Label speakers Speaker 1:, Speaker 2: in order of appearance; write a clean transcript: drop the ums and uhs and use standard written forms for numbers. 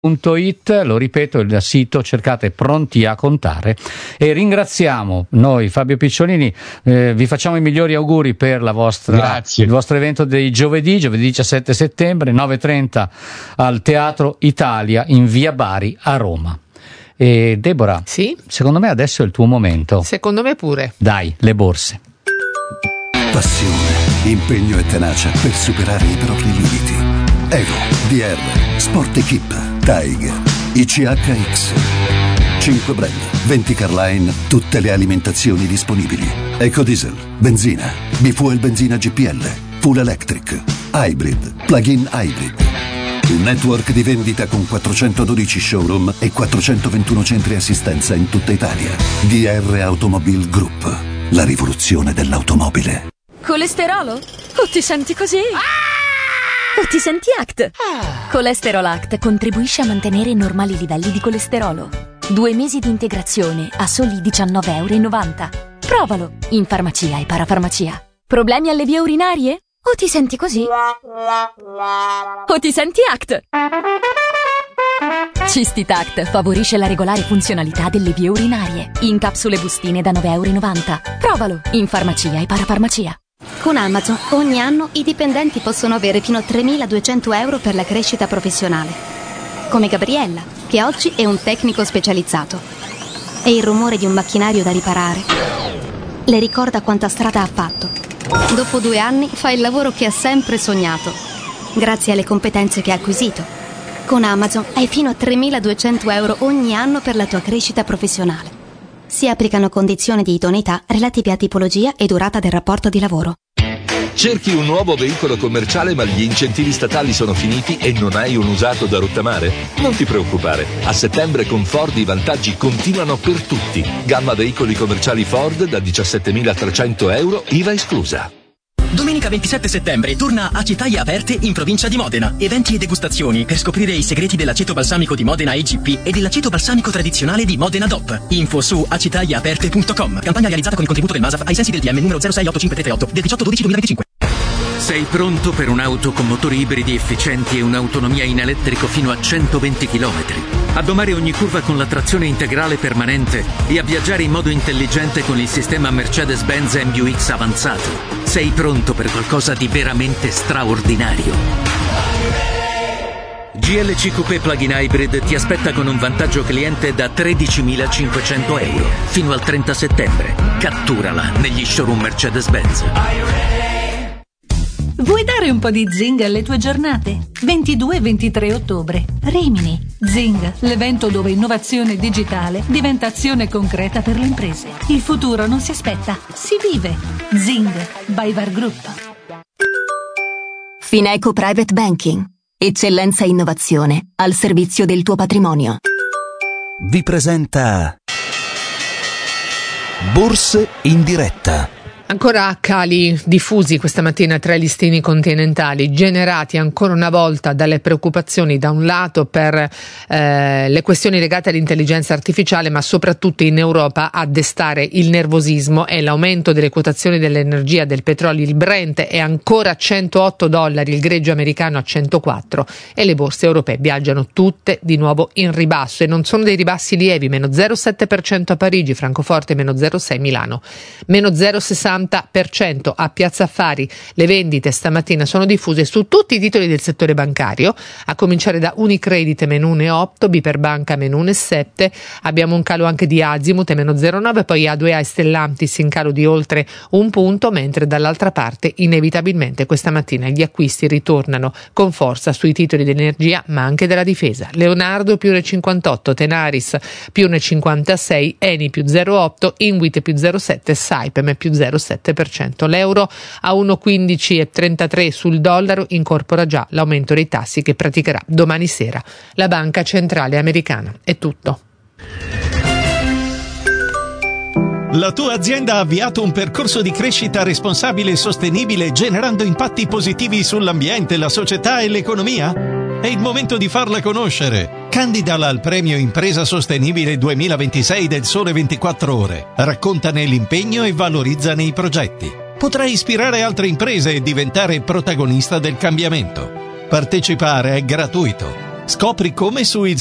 Speaker 1: It, lo ripeto, il sito, cercate Pronti a Contare, e ringraziamo noi Fabio Picciolini, vi facciamo i migliori auguri per il vostro evento di giovedì 17 settembre 9:30 al Teatro Italia in via Bari a Roma. E Deborah,
Speaker 2: sì?
Speaker 1: Secondo me adesso è il tuo momento.
Speaker 2: Secondo me pure.
Speaker 1: Dai, le borse.
Speaker 3: Passione, impegno e tenacia per superare i propri limiti. Evo, DR, Sport Equip, Tiger, ICHX. 5 brand, 20 Carline, tutte le alimentazioni disponibili. Ecodiesel, benzina, Bifuel benzina GPL, Full Electric, Hybrid, Plug-in Hybrid. Un network di vendita con 412 showroom e 421 centri assistenza in tutta Italia. DR Automobile Group, la rivoluzione dell'automobile.
Speaker 4: Colesterolo? O ti senti così? O ti senti ACT? Colesterol ACT contribuisce a mantenere normali livelli di colesterolo. 2 mesi di integrazione a soli €19,90. Provalo in farmacia e parafarmacia. Problemi alle vie urinarie? O ti senti così? O ti senti ACT? Cistitact favorisce la regolare funzionalità delle vie urinarie. In capsule bustine da €9,90. Provalo in farmacia e parafarmacia.
Speaker 5: Con Amazon ogni anno i dipendenti possono avere fino a €3.200 per la crescita professionale. Come Gabriella, che oggi è un tecnico specializzato. E il rumore di un macchinario da riparare le ricorda quanta strada ha fatto. Dopo 2 anni fa il lavoro che ha sempre sognato, grazie alle competenze che ha acquisito. Con Amazon hai fino a €3.200 ogni anno per la tua crescita professionale. Si applicano condizioni di idoneità relative a tipologia e durata del rapporto di lavoro.
Speaker 6: Cerchi un nuovo veicolo commerciale ma gli incentivi statali sono finiti e non hai un usato da rottamare? Non ti preoccupare, a settembre con Ford i vantaggi continuano per tutti. Gamma veicoli commerciali Ford da €17.300, IVA esclusa.
Speaker 7: Domenica 27 settembre torna Acetaie Aperte in provincia di Modena. Eventi e degustazioni per scoprire i segreti dell'aceto balsamico di Modena EGP e dell'aceto balsamico tradizionale di Modena DOP. Info su acetaieaperte.com. Campagna realizzata con il contributo del MASAF ai sensi del DM numero 068538 del 18/12/2025.
Speaker 8: Sei pronto per un'auto con motori ibridi efficienti e un'autonomia in elettrico fino a 120 km? A domare ogni curva con la trazione integrale permanente e a viaggiare in modo intelligente con il sistema Mercedes-Benz MBUX avanzato. Sei pronto per qualcosa di veramente straordinario. GLC Coupé Plug-in Hybrid ti aspetta con un vantaggio cliente da €13.500 fino al 30 settembre. Catturala negli showroom Mercedes-Benz.
Speaker 9: Vuoi dare un po' di zing alle tue giornate? 22 e 23 ottobre. Rimini. Zing, l'evento dove innovazione digitale diventa azione concreta per le imprese. Il futuro non si aspetta, si vive. Zing, by VAR Group.
Speaker 4: Fineco Private Banking. Eccellenza e innovazione al servizio del tuo patrimonio.
Speaker 3: Vi presenta Borse in diretta.
Speaker 2: Ancora cali diffusi questa mattina tra i listini continentali, generati ancora una volta dalle preoccupazioni da un lato per le questioni legate all'intelligenza artificiale, ma soprattutto in Europa a destare il nervosismo e l'aumento delle quotazioni dell'energia, del petrolio. Il Brent è ancora a $108, il greggio americano a 104 e le borse europee viaggiano tutte di nuovo in ribasso, e non sono dei ribassi lievi. Meno 0,7% a Parigi, Francoforte meno 0,6 Milano, meno 0,60% a Piazza Affari. Le vendite stamattina sono diffuse su tutti i titoli del settore bancario, a cominciare da Unicredit meno 1,8, Biper Banca meno 1,7, abbiamo un calo anche di Azimut meno 0,9, poi A2A e Stellantis in calo di oltre 1 punto, mentre dall'altra parte inevitabilmente questa mattina gli acquisti ritornano con forza sui titoli dell'energia ma anche della difesa. Leonardo più 1,58, Tenaris più 1,56, Eni più 0,8, Inwit più 0,7, Saipem più 0,7%. L'euro a 1,1533 sul dollaro incorpora già l'aumento dei tassi che praticherà domani sera la Banca Centrale Americana. È tutto.
Speaker 10: La tua azienda ha avviato un percorso di crescita responsabile e sostenibile, generando impatti positivi sull'ambiente, la società e l'economia? È il momento di farla conoscere. Candidala al premio Impresa Sostenibile 2026 del Sole 24 Ore. Raccontane l'impegno e valorizzane i progetti. Potrai ispirare altre imprese e diventare protagonista del cambiamento. Partecipare è gratuito. Scopri come su